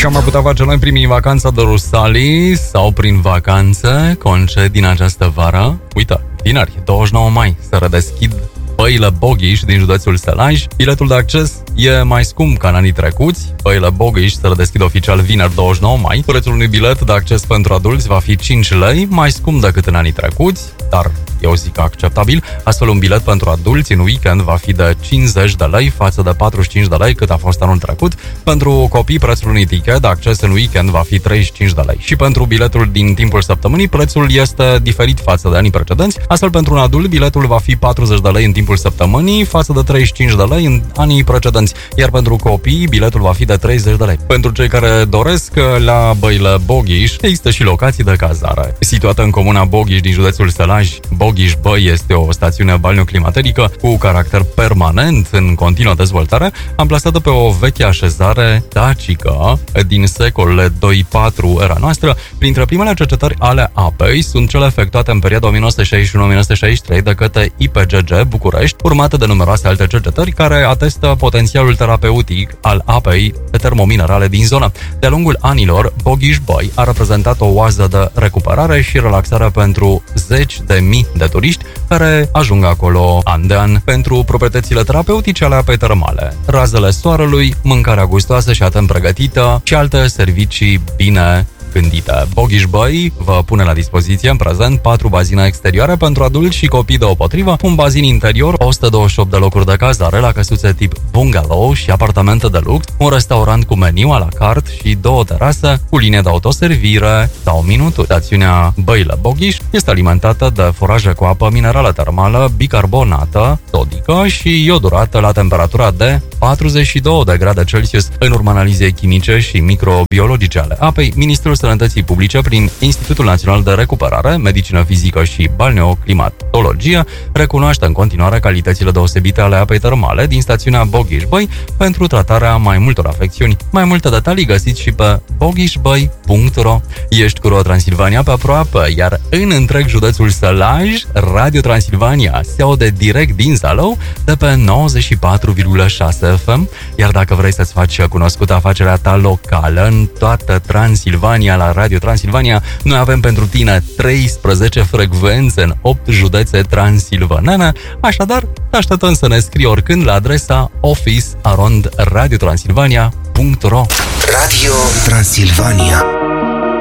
Ce am mai putea face noi primii vacanța de Rusalii sau prin vacanțe, conced din această vară? Uite, vineri, 29 mai, se redeschid Băile Boghiș din județul Sălaj. Biletul de acces e mai scump ca în anii trecuți. Băile Boghiș se redeschid oficial vineri 29 mai. Prețul unui bilet de acces pentru adulți va fi 5 lei, mai scump decât în anii trecuți, dar eu zic acceptabil. Astfel, un bilet pentru adulți în weekend va fi de 50 de lei față de 45 de lei cât a fost anul trecut. Pentru copii, prețul unui ticket de acces în weekend va fi 35 de lei. Și pentru biletul din timpul săptămânii, prețul este diferit față de anii precedenți. Astfel, pentru un adult, biletul va fi 40 de lei în timpul săptămânii față de 35 de lei în anii precedenți. Iar pentru copii, biletul va fi de 30 de lei. Pentru cei care doresc, la Băile Boghiș există și locații de cazare. Situată în comuna Boghiș din județul Sălaj, Boghiș Băi este o stațiune balneoclimaterică cu caracter permanent în continuă dezvoltare, amplasată pe o veche așezare dacică din secolele 2-4 era noastră. Printre primele cercetări ale apei sunt cele efectuate în perioada 1961-1963 de către IPGG București, urmate de numeroase alte cercetări care atestă potențialul terapeutic al apei termominerale din zonă. De-a lungul anilor, Boghiș Băi a reprezentat o oază de recuperare și relaxare pentru zeci de mii de turiști care ajung acolo an de an pentru proprietățile terapeutice ale apei termale, razele soarelui, mâncarea gustoasă și atent pregătită și alte servicii bine gândite. Boghiș Băi vă pune la dispoziție în prezent 4 bazine exterioare pentru adulți și copii deopotrivă, un bazin interior, 128 de locuri de cazare la căsuțe tip bungalow și apartamente de lux, un restaurant cu meniu à la carte și 2 terase cu linie de autoservire sau minuturi. Stațiunea Băile Boghiș este alimentată de foraje cu apă minerală termală, bicarbonată, sodică și iodurată la temperatura de 42 de grade Celsius. În urma analizei chimice și microbiologice ale apei, Ministrul Sănătății Publice, prin Institutul Național de Recuperare, Medicină Fizică și Balneoclimatologie, recunoaște în continuare calitățile deosebite ale apei termale din stațiunea Boghiș Băi pentru tratarea mai multor afecțiuni. Mai multe detalii găsiți și pe boghișbăi.ro. Ești cu Ro Transilvania pe aproape, iar în întreg județul Sălaj, Radio Transilvania se aude direct din Zalău de pe 94,6 FM, iar dacă vrei să-ți faci cunoscută afacerea ta locală în toată Transilvania, la Radio Transilvania, noi avem pentru tine 13 frecvențe în 8 județe transilvanene, așadar te așteptăm să ne scrii oricând la adresa office@radiotransilvania.ro. Radio Transilvania.